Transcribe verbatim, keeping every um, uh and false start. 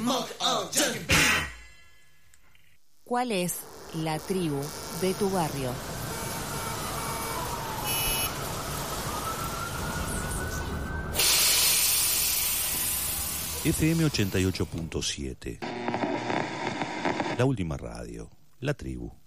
¿Cuál es la tribu de tu barrio? F M ochenta y ocho punto siete. La última radio, la tribu.